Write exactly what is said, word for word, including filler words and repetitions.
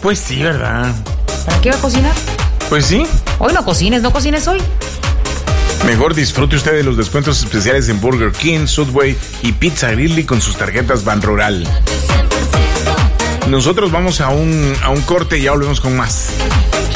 Pues sí, ¿verdad? ¿Para qué va a cocinar? Pues sí. Hoy no cocines, no cocines hoy. Mejor disfrute usted de los descuentos especiales en Burger King, Subway y Pizza Grilly con sus tarjetas Ban Rural. Nosotros vamos a un, a un corte y ya volvemos con más.